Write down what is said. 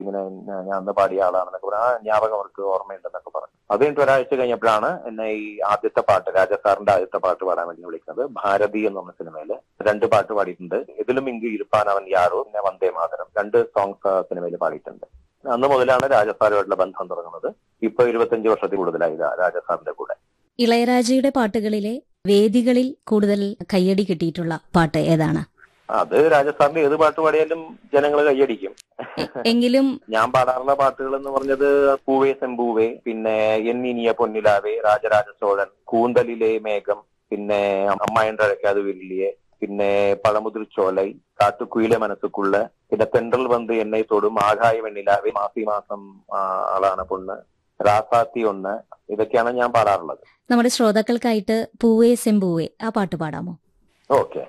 ഇങ്ങനെ ഞാൻ അന്ന് പാടിയ ആളാണെന്നൊക്കെ പറഞ്ഞു. ആ ജ്ഞാപകം അവർക്ക് ഓർമ്മയുണ്ടെന്നൊക്കെ പറഞ്ഞു. അത് കഴിഞ്ഞിട്ട് ഒരാഴ്ച കഴിഞ്ഞപ്പോഴാണ് എന്നെ ഈ ആദ്യത്തെ പാട്ട്, രാജസാറിന്റെ ആദ്യത്തെ പാട്ട് പാടാൻ വേണ്ടി വിളിക്കുന്നത്. ഭാരതി എന്ന് പറഞ്ഞ സിനിമയില് 2 പാട്ട് പാടിയിട്ടുണ്ട്. ഇതിലും ഇങ്ക് ഇരുപ്പാനവൻ യാറോ, പിന്നെ വന്ദേ മാതരം 2 സോങ്സ് സിനിമയിൽ പാടിയിട്ടുണ്ട്. അന്ന് മുതലാണ് രാജസാറുമായിട്ടുള്ള ബന്ധം തുടങ്ങുന്നത്. ഇപ്പൊ 25 വർഷത്തിൽ കൂടുതലായി രാജസാറിന്റെ കൂടെ. ഇളയരാജയുടെ പാട്ടുകളിലെ വേദികളിൽ കൂടുതൽ കയ്യടി കിട്ടിയിട്ടുള്ള പാട്ട് ഏതാണ്? അത് രാജസ്ഥാനിലെ ഏത് പാട്ട് പാടിയാലും ജനങ്ങൾ കൈയടിക്കും. എങ്കിലും ഞാൻ പാടാറുള്ള പാട്ടുകൾ എന്ന് പറഞ്ഞത് പൂവേ സെമ്പൂവേ, പിന്നെ എന്നിനിയ പൊന്നിലാവേ, രാജരാജ ചോഴൻ, കൂന്തലിലെ മേഘം, പിന്നെ അമ്മായിന്റെ അഴക്കാത് വില്ലിയെ, പിന്നെ പഴമുതിർ ചോലൈ, കാട്ടുകുയിലെ മനസ്സുക്കുള്ള, പിന്നെ തെണ്ടൽ വന്ന് എന്നെ തൊടും, ആകായ വെണ്ണിലാവേ, മാസി മാസം ആളാണ് പൊണ്ണ്, രാസാത്തി ഒന്ന്, ഇതൊക്കെയാണ് ഞാൻ പാടാറുള്ളത്. നമ്മുടെ ശ്രോതാക്കൾക്കായിട്ട് പൂവേ സെമ്പൂവേ ആ പാട്ട് പാടാമോ? ഓക്കെ.